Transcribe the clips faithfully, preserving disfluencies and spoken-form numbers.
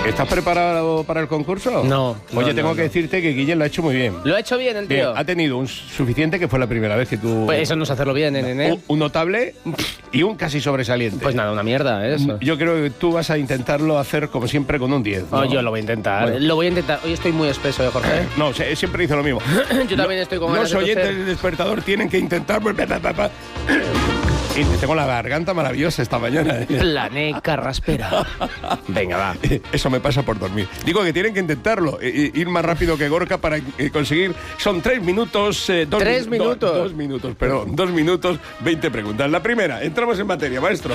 ¿Estás preparado para el concurso? No. Oye, no, tengo no, que no. decirte que Guillén lo ha hecho muy bien. Lo ha hecho bien el tío. Bien, ha tenido un suficiente, que fue la primera vez que tú... Pues eso no es hacerlo bien, ¿eh, nene? un, un notable y un casi sobresaliente. Pues nada, una mierda, ¿eh? Eso. Yo creo que tú vas a intentarlo hacer como siempre con un diez, ¿no? Oh, yo lo voy a intentar. Bueno. Lo voy a intentar. Hoy estoy muy espeso, ¿eh, Jorge? No, se- siempre dice lo mismo. Yo también estoy con Los ganas de oyentes toser. del despertador tienen que intentar... Y tengo la garganta maravillosa esta mañana. ¿eh? Planeca raspera. Venga, va. Eso me pasa por dormir. Digo que tienen que intentarlo, eh, ir más rápido que Gorka para eh, conseguir... Son tres minutos... Eh, dos ¿Tres minu- minutos? do- dos minutos, perdón. Dos minutos, veinte preguntas. La primera, entramos en materia, maestro.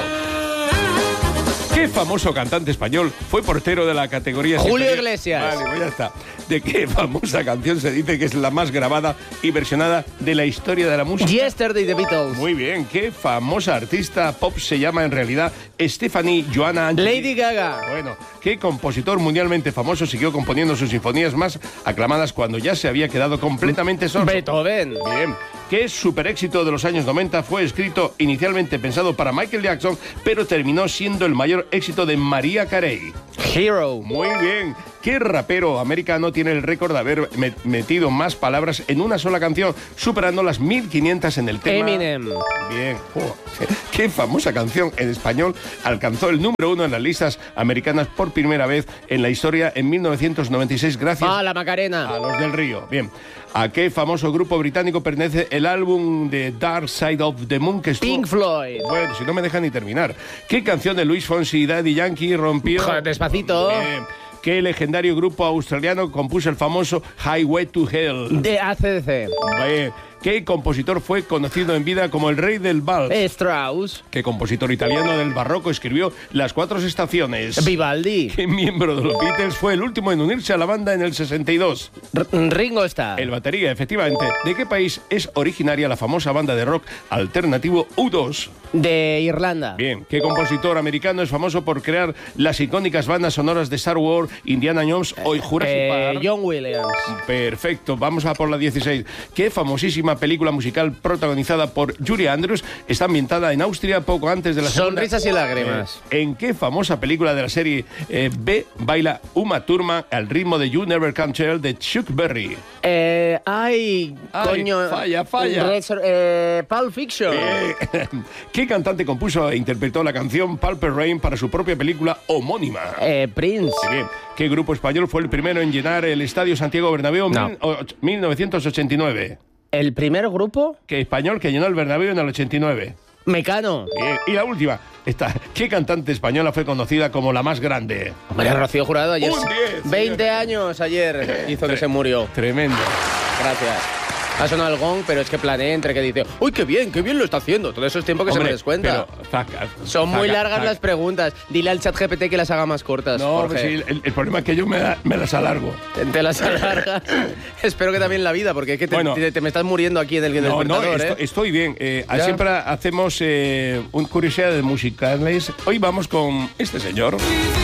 ¿Qué famoso cantante español fue portero de la categoría... Julio superior? Iglesias. Vale, pues ya está. ¿De qué famosa canción se dice que es la más grabada y versionada de la historia de la música? Yesterday, The Beatles. Muy bien. ¿Qué famosa artista pop se llama en realidad Stephanie Joanna Angelini? Lady Gaga. Bueno, ¿qué compositor mundialmente famoso siguió componiendo sus sinfonías más aclamadas cuando ya se había quedado completamente sordo? Beethoven. Bien. ¿Qué super éxito de los años noventa fue escrito inicialmente pensado para Michael Jackson, pero terminó siendo el mayor éxito de Mariah Carey? Hero. Muy bien. ¿Qué rapero americano tiene el récord de haber met- metido más palabras en una sola canción, superando las mil quinientas en el tema? Eminem. Bien. Oh, ¿qué famosa canción en español alcanzó el número uno en las listas americanas por primera vez en la historia en mil novecientos noventa y seis gracias Ah, la Macarena. a los del Río? Bien. ¿A qué famoso grupo británico pertenece el álbum de Dark Side of the Moon que estuvo... Pink Floyd. Bueno, si no me dejan ni terminar. ¿Qué canción de Luis Fonsi y Daddy Yankee rompió... Joder, despacito. Bien. ¿Qué legendario grupo australiano compuso el famoso Highway to Hell? De A C D C. Bien. ¿Qué compositor fue conocido en vida como el rey del vals? Strauss. ¿Qué compositor italiano del barroco escribió Las Cuatro Estaciones? Vivaldi. ¿Qué miembro de los Beatles fue el último en unirse a la banda en el sesenta y dos? R- Ringo Starr. El batería, efectivamente. ¿De qué país es originaria la famosa banda de rock alternativo U dos? De Irlanda. Bien. ¿Qué compositor americano es famoso por crear las icónicas bandas sonoras de Star Wars, Indiana Jones o Jurassic Eh, Park? John Williams. Perfecto, vamos a por la dieciséis. ¿Qué famosísima película musical protagonizada por Julie Andrews está ambientada en Austria poco antes de la segunda? Sonrisas y lágrimas. Eh, ¿En qué famosa película de la serie eh, B baila Uma Thurman al ritmo de You Never Can Tell de Chuck Berry? Eh, ay, Ay, coño. falla, falla. Resor- eh, Pulp Fiction. Eh, ¿Qué cantante compuso e interpretó la canción Purple Rain para su propia película homónima? Eh, Prince. Bien. ¿Qué grupo español fue el primero en llenar el Estadio Santiago Bernabéu en No. mil- o- mil novecientos ochenta y nueve? El primer grupo, ¿Qué español que llenó el Bernabéu en el ochenta y nueve? Mecano. Bien. Y la última, esta, ¿qué cantante española fue conocida como la más grande? María Rocío Jurado ayer. Un diez, veinte años ayer hizo que se murió. Tremendo. Gracias. Ha sonado el gong, pero es que planeé entre que dice, uy, qué bien, qué bien lo está haciendo. Todo eso es tiempo que Hombre, se me descuenta. pero, zaca, Son muy zaca, largas zaca. las preguntas. Dile al chat G P T que las haga más cortas, No, Jorge. sí, el, el problema es que yo me, da- me las alargo. Te- Te las alargas. Espero que también la vida, porque es que te, Bueno. te- te me estás muriendo aquí en el No, no, despertador, esto- ¿eh? estoy bien. Eh, Ya. siempre hacemos eh, un curiosidades musicales. Hoy vamos con este señor.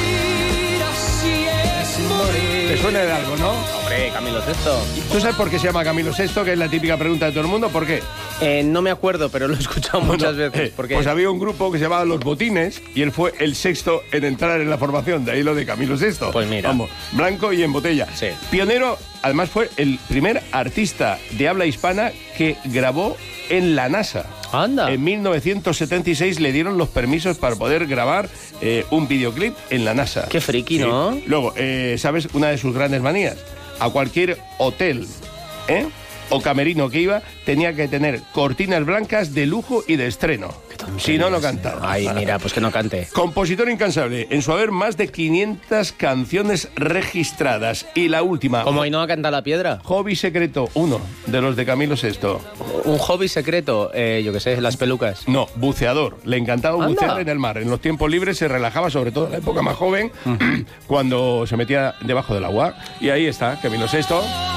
¿Te suena de algo, no? Hombre, Camilo Sesto. ¿Tú sabes por qué se llama Camilo sexto? Que es la típica pregunta de todo el mundo. ¿Por qué? Eh, no me acuerdo, pero lo he escuchado muchas Bueno, veces. eh, ¿Por qué? Pues había un grupo que se llamaba Los Botines y él fue el sexto en entrar en la formación, de ahí lo de Camilo sexto. Pues mira. Vamos, blanco y en botella. Sí. Pionero, además fue el primer artista de habla hispana que grabó en la NASA. Anda. En mil novecientos setenta y seis le dieron los permisos para poder grabar eh, un videoclip en la NASA. Qué friki, ¿no? Luego, eh, ¿sabes una de sus grandes manías? A cualquier hotel, ¿eh? o camerino que iba, tenía que tener cortinas blancas de lujo y de estreno. Si no, no cantaba. Ay, mira, pues que no cante. Compositor incansable, en su haber más de quinientas canciones registradas. Y la última, Como Ainhoa canta la piedra. hobby secreto, uno de los de Camilo sexto. Un hobby secreto, eh, yo qué sé, las pelucas. No, buceador. Le encantaba Anda. bucear en el mar. En los tiempos libres se relajaba, sobre todo en la época más joven, cuando se metía debajo del agua. Y ahí está, Camilo sexto.